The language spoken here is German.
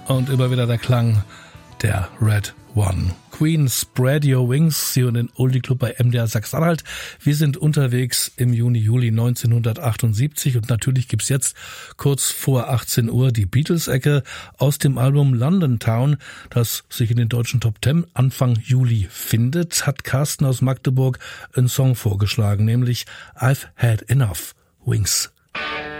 Und immer wieder der Klang der Red One. Queen, Spread Your Wings, hier in den Oldie Club bei MDR Sachsen-Anhalt. Wir sind unterwegs im Juni, Juli 1978 und natürlich gibt's jetzt kurz vor 18 Uhr die Beatles-Ecke aus dem Album London Town, das sich in den deutschen Top 10 Anfang Juli findet, hat Carsten aus Magdeburg einen Song vorgeschlagen, nämlich I've Had Enough Wings.